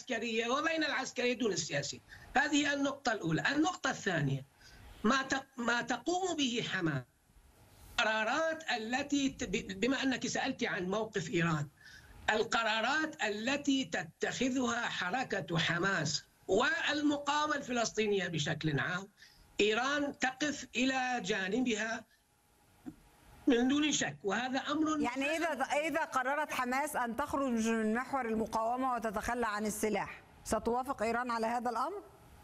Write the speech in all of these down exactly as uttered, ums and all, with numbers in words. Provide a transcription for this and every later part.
العسكرية وبين العسكرية دون السياسية. هذه النقطة الأولى. النقطة الثانية، ما ما تقوم به حماس، القرارات التي، بما أنك سألت عن موقف إيران، القرارات التي تتخذها حركة حماس والمقاومة الفلسطينية بشكل عام، إيران تقف إلى جانبها من دون شك، وهذا أمر يعني إذا إذا قررت حماس أن تخرج من محور المقاومة وتتخلى عن السلاح، ستوافق إيران على هذا الأمر؟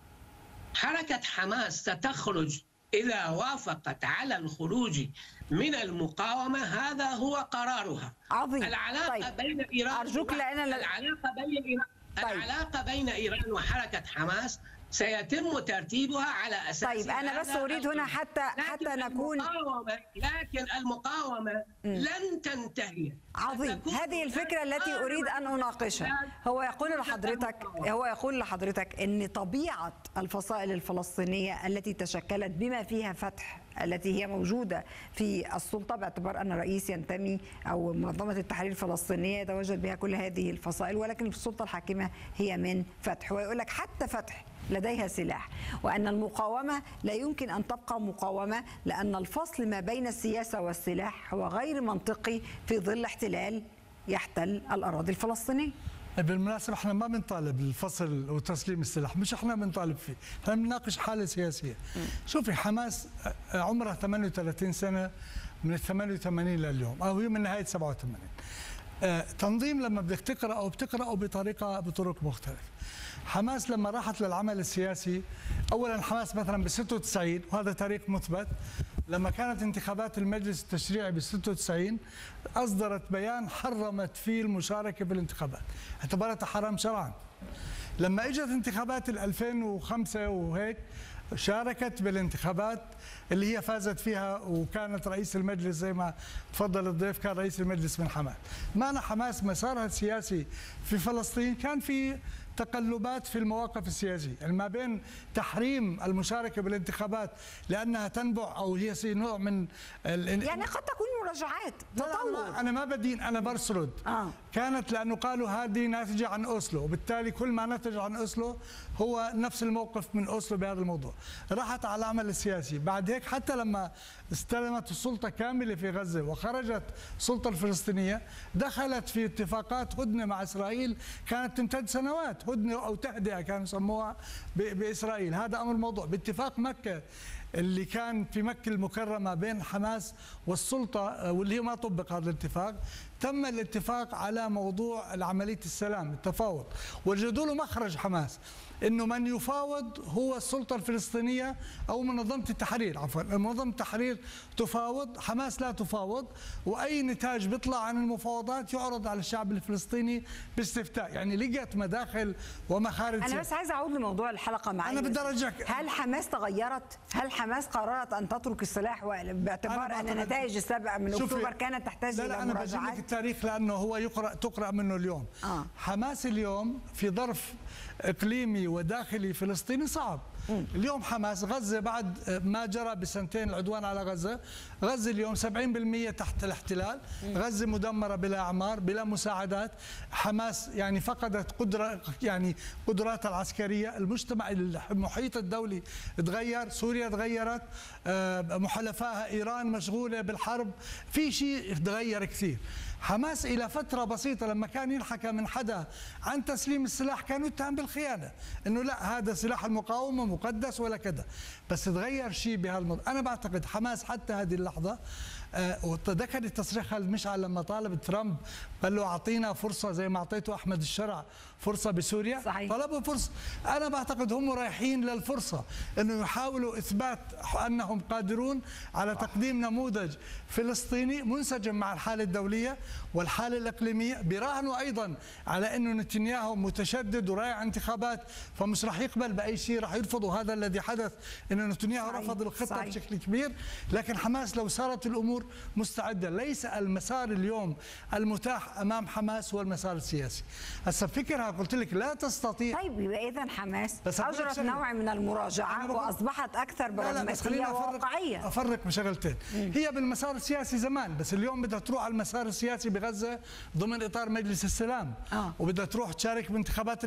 حركة حماس ستخرج إذا وافقت على الخروج من المقاومة، هذا هو قرارها. عظيم. العلاقة طيب. بين إيران أرجوك، لأن العلاقة بين إيران طيب. العلاقة بين إيران وحركة حماس سيتم ترتيبها على أساس. طيب أنا بس أريد هنا حتى حتى نكون المقاومة لكن المقاومة م. لن تنتهي. عظيم. هذه الفكرة التي أريد أن أناقشها. هو يقول لحضرتك هو يقول لحضرتك أن طبيعة الفصائل الفلسطينية التي تشكلت بما فيها فتح، التي هي موجودة في السلطة باعتبار أن الرئيس ينتمي أو منظمة التحرير الفلسطينية يتواجد بها كل هذه الفصائل، ولكن السلطة الحاكمة هي من فتح. ويقول لك حتى فتح لديها سلاح، وأن المقاومة لا يمكن أن تبقى مقاومة، لأن الفصل ما بين السياسة والسلاح هو غير منطقي في ظل احتلال يحتل الأراضي الفلسطينية. بالمناسبة احنا ما بنطالب الفصل وتسليم السلاح، مش احنا بنطالب فيه، احنا بنناقش حالة سياسية. شوفي، حماس عمرها ثمانية وثلاثين سنة من ال ثمانية وثمانين لليوم، أو هي من نهاية سبعة وثمانين. تنظيم لما بدك تقرأ أو بتقرأه بطريقة بطرق مختلفة. حماس لما راحت للعمل السياسي، أولا حماس مثلا ب ستة وتسعين، وهذا تاريخ مثبت، لما كانت انتخابات المجلس التشريعي ب ستة وتسعين أصدرت بيان حرمت فيه المشاركة بالانتخابات، اعتبرتها حرام شرعا. لما اجت انتخابات ألفين وخمسة وهيك شاركت بالانتخابات اللي هي فازت فيها، وكانت رئيس المجلس زي ما تفضل الضيف كان رئيس المجلس من حماس. معنى حماس مسارها السياسي في فلسطين كان في تقلبات في المواقف السياسية، يعني ما بين تحريم المشاركة بالانتخابات لأنها تنبع أو هي نوع من يعني قد تكون مراجعات تطور. أنا ما بدين، أنا برسرد. آه. كانت لأنه قالوا هذه ناتجة عن أوسلو، وبالتالي كل ما نتج عن أوسلو هو نفس الموقف من أوسلو بهذا الموضوع. راحت على العمل السياسي. بعد هيك حتى لما استلمت السلطة كاملة في غزة وخرجت السلطة الفلسطينية، دخلت في اتفاقات هدنة مع إسرائيل كانت تمتد سنوات، هدنة أو تهدئة كانوا يسموها بإسرائيل. هذا أمر موضوع. باتفاق مكة اللي كان في مكة المكرمة بين حماس والسلطة، واللي هي ما طبق هذا الاتفاق، تم الاتفاق على موضوع عملية السلام، التفاوض، وجدوا له مخرج حماس انه من يفاوض هو السلطه الفلسطينيه او منظمه التحرير، عفوا منظمه التحرير تفاوض، حماس لا تفاوض، واي نتاج بيطلع عن المفاوضات يعرض على الشعب الفلسطيني باستفتاء. يعني لقيت مداخل ومخارج. انا بس عايزه اعود لموضوع الحلقه معي. انا بدي ارجعك. هل حماس تغيرت؟ هل حماس قررت ان تترك السلاح باعتبار ان نتائج السابقه من اكتوبر كانت تحتاج لا لا الى مراجعات؟ انا بجيب لك التاريخ لانه هو يقرا تقرا منه اليوم. آه. حماس اليوم في ظرف اقليمي وداخلي فلسطيني صعب. م. اليوم حماس غزة بعد ما جرى بسنتين العدوان على غزة، غزة اليوم سبعين بالمئة تحت الاحتلال، م. غزة مدمرة بلا أعمار بلا مساعدات، حماس يعني فقدت قدرة يعني قدراتها العسكرية، المجتمع المحيط الدولي تغير، سوريا تغيرت، محلفائها إيران مشغولة بالحرب، في شيء تغير كثير. حماس إلى فترة بسيطة لما كان ينحكى من حدا عن تسليم السلاح كانوا يتهم بالخيانة، إنه لا هذا سلاح المقاومة مقدس ولا كذا، بس تغير شيء بهالموضوع. أنا بعتقد حماس حتى هذه اللحظة، آه وذكرت تصريح خالد مشعل لما طالب ترامب قال له أعطينا فرصة زي ما أعطيته أحمد الشرع فرصة بسوريا. صحيح. طلبوا فرصة. أنا بعتقد هم رايحين للفرصة إنه يحاولوا إثبات أنهم قادرون على تقديم نموذج فلسطيني منسجم مع الحالة الدولية والحالة الإقليمية. بيراهنوا أيضا على أنه نتنياهو متشدد ورايح انتخابات، فمش راح يقبل بأي شيء، راح يرفضوا. هذا الذي حدث أنه نتنياهو رفض الخطة صحيح. بشكل كبير. لكن حماس لو صارت الأمور مستعدة، ليس المسار اليوم المتاح أمام حماس هو المسار السياسي. هسه فكرها قلت لك لا تستطيع. طيب يبقى إذا حماس أجرت نوع من المراجعة وأصبحت أكثر براغماتية وواقعية. أفرق بشغلتين، هي بالمسار السياسي زمان، بس اليوم بدها تروح على المسار السياسي بغزة ضمن إطار مجلس السلام. آه. وبدها تروح تشارك بانتخابات